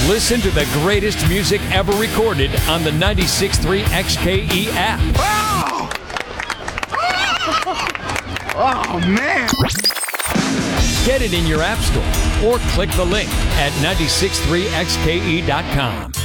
Listen to the greatest music ever recorded on the 96.3 XKE app. Oh! Oh, man! Get it in your app store or click the link at 963xke.com.